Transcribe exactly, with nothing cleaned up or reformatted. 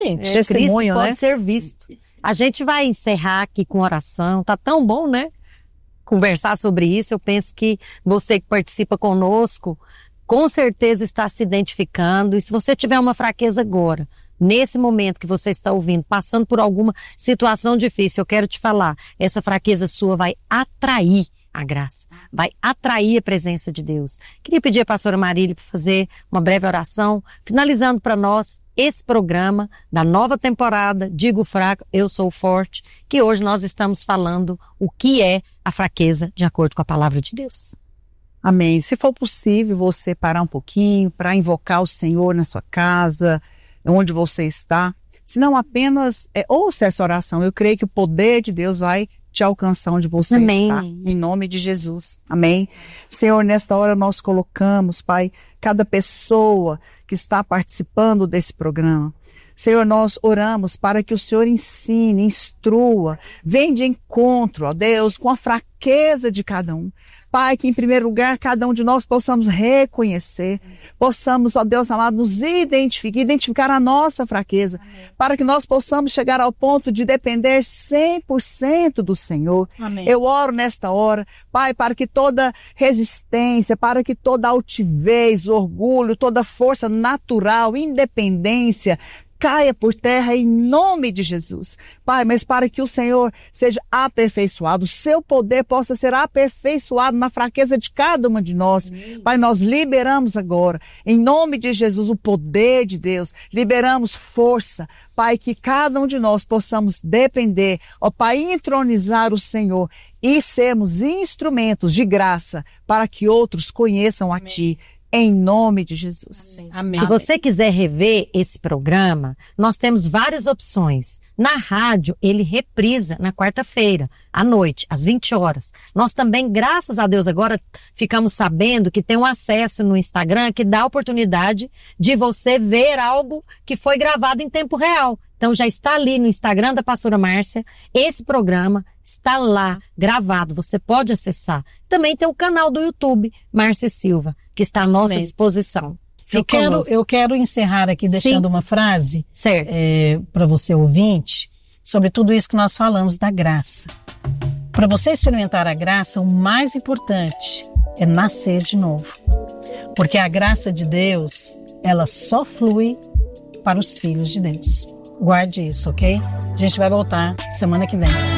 É, testemunho, Cristo pode né? ser visto. A gente vai encerrar aqui com oração. Tá tão bom, né? Conversar sobre isso. Eu penso que você que participa conosco, com certeza está se identificando. E se você tiver uma fraqueza agora, nesse momento que você está ouvindo, passando por alguma situação difícil, eu quero te falar, essa fraqueza sua vai atrair a graça, vai atrair a presença de Deus. Queria pedir a pastora Marília para fazer uma breve oração, finalizando para nós esse programa da nova temporada Digo Fraco, Eu Sou Forte, que hoje nós estamos falando o que é a fraqueza de acordo com a palavra de Deus. Amém. Se for possível, você parar um pouquinho para invocar o Senhor na sua casa, onde você está. Se não apenas é, ouça essa oração, eu creio que o poder de Deus vai te alcançar onde você Amém. está, em nome de Jesus, amém? Senhor, nesta hora nós colocamos, Pai, cada pessoa que está participando desse programa. Senhor, nós oramos para que o Senhor ensine, instrua, venha de encontro, ó Deus, com a fraqueza de cada um. Pai, que em primeiro lugar cada um de nós possamos reconhecer, possamos, ó Deus amado, nos identificar, identificar a nossa fraqueza, amém, para que nós possamos chegar ao ponto de depender cem por cento do Senhor. Amém. Eu oro nesta hora, Pai, para que toda resistência, para que toda altivez, orgulho, toda força natural, independência, caia por terra em nome de Jesus. Pai, mas para que o Senhor seja aperfeiçoado, o seu poder possa ser aperfeiçoado na fraqueza de cada uma de nós. Amém. Pai, nós liberamos agora, em nome de Jesus, o poder de Deus. Liberamos força, Pai, que cada um de nós possamos depender, ó Pai, entronizar o Senhor e sermos instrumentos de graça para que outros conheçam a Amém. Ti. Em nome de Jesus. Amém. Se você quiser rever esse programa, nós temos várias opções. Na rádio, ele reprisa na quarta-feira, à noite, às vinte horas. Nós também, graças a Deus, agora ficamos sabendo que tem um acesso no Instagram que dá a oportunidade de você ver algo que foi gravado em tempo real. Então já está ali no Instagram da pastora Márcia, esse programa está lá, gravado, você pode acessar. Também tem o canal do YouTube, Márcia Silva, que está à nossa Amém. Disposição. Eu quero, eu quero encerrar aqui deixando Sim. uma frase é, para você ouvinte, sobre tudo isso que nós falamos da graça. Para você experimentar a graça, o mais importante é nascer de novo. Porque a graça de Deus, ela só flui para os filhos de Deus. Guarde isso, ok? A gente vai voltar semana que vem.